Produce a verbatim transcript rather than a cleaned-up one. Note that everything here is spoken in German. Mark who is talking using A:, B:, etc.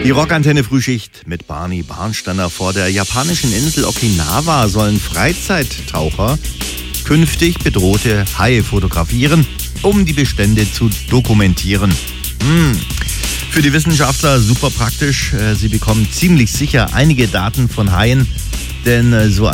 A: Die Rockantenne Frühschicht mit Barney Barnsteiner. Vor der japanischen Insel Okinawa sollen Freizeittaucher künftig bedrohte Haie fotografieren, um die Bestände zu dokumentieren. Hm. Für die Wissenschaftler super praktisch. Sie bekommen ziemlich sicher einige Daten von Haien, denn so